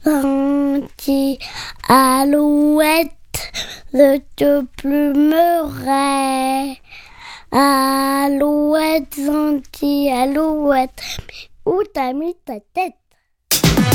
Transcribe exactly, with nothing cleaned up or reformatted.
Gentil alouette, je te plumerai. Alouette, gentille alouette, où t'as mis ta tête?